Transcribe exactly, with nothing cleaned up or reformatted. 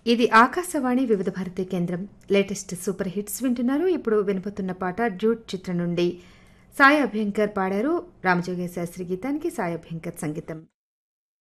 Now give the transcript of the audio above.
ఇది ఆకాశవాణి వివిధ భారతి కేంద్రం. లేటెస్ట్ సూపర్ హిట్స్ వింటున్నారు. ఇప్పుడు వినబోతున్న పాట జూట్ చిత్రం నుండి. సాయి అభ్యంకర్ పాడారు. రామజోగయ్య శాస్త్రి గీతానికి సాయి అభ్యంకర్ సంగీతం.